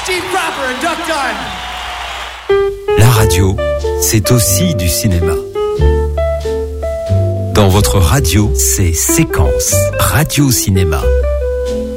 Steve Cropper and Duck Dunn. La radio, c'est aussi du cinéma. Dans votre radio, c'est Séquence Radio Cinéma.